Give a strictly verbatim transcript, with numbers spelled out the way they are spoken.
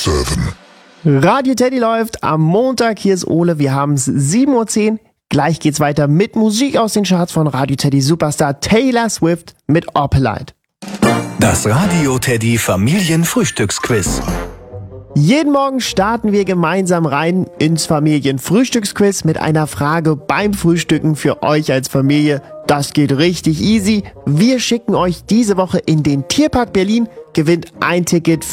seven. Radio Teddy läuft am Montag. Hier ist Ole. Wir haben es sieben Uhr zehn. Gleich geht's weiter mit Musik aus den Charts von Radio Teddy Superstar Taylor Swift mit Opalite. Das Radio Teddy Familienfrühstücksquiz. Jeden Morgen starten wir gemeinsam rein ins Familienfrühstücksquiz mit einer Frage beim Frühstücken für euch als Familie. Das geht richtig easy. Wir schicken euch diese Woche in den Tierpark Berlin, gewinnt ein Ticket